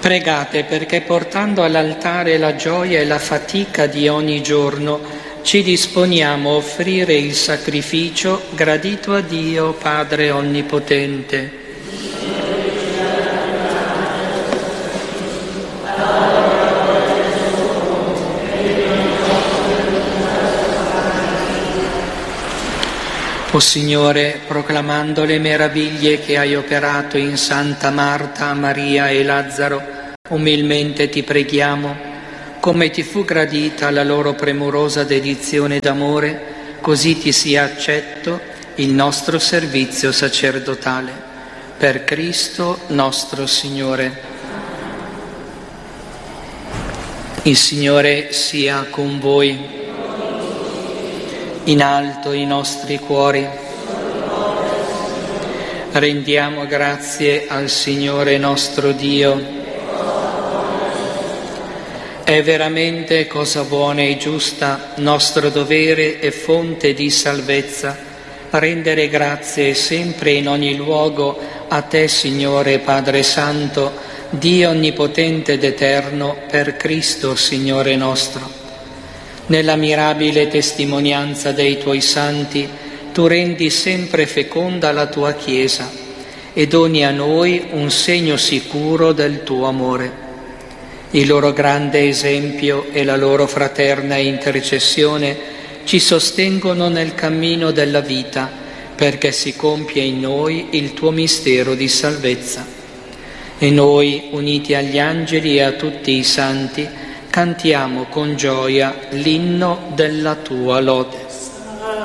Pregate perché portando all'altare la gioia e la fatica di ogni giorno ci disponiamo a offrire il sacrificio gradito a Dio Padre Onnipotente. O Signore, proclamando le meraviglie che hai operato in Santa Marta, Maria e Lazzaro, umilmente ti preghiamo, come ti fu gradita la loro premurosa dedizione d'amore, così ti sia accetto il nostro servizio sacerdotale. Per Cristo nostro Signore. Il Signore sia con voi. In alto i nostri cuori. Rendiamo grazie al Signore nostro Dio. È veramente cosa buona e giusta, nostro dovere e fonte di salvezza, rendere grazie sempre in ogni luogo a Te, Signore Padre Santo, Dio Onnipotente ed Eterno, per Cristo, Signore nostro. Nella mirabile testimonianza dei Tuoi santi, Tu rendi sempre feconda la Tua Chiesa e doni a noi un segno sicuro del Tuo amore. Il loro grande esempio e la loro fraterna intercessione ci sostengono nel cammino della vita, perché si compie in noi il Tuo mistero di salvezza. E noi, uniti agli angeli e a tutti i santi, cantiamo con gioia l'inno della Tua lode.